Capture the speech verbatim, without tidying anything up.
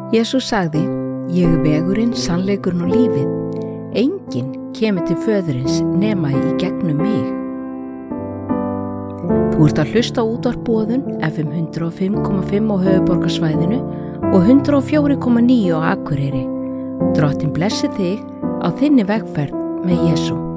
Jesús sagði: Ég er vegurinn, sannleikurinn og lífið. Enginn kemur til föðurins nema í gegnum mig. Þú ert að hlusta á útvarpsboðun F M hundrað og fimm komma fimm á höfuðborgarsvæðinu og hundrað og fjögur komma níu á Akureyri. Drottinn blessi þig á þinni vegferð með Jesú.